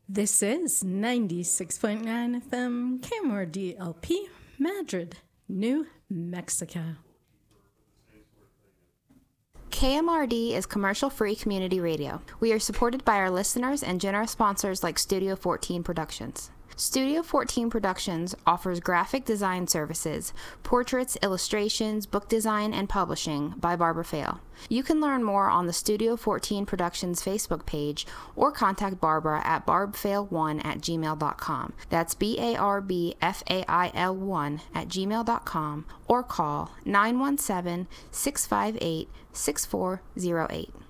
This is 96.9 FM KMRDLP, Madrid, New Mexico. KMRD is commercial-free community radio. We are supported by our listeners and generous sponsors like Studio 14 Productions. Studio 14 Productions offers graphic design services, portraits, illustrations, book design, and publishing by Barbara Fail. You can learn more on the Studio 14 Productions Facebook page or contact Barbara at barbfail1@gmail.com. That's BARBFAIL1@gmail.com or call 917-658-6408.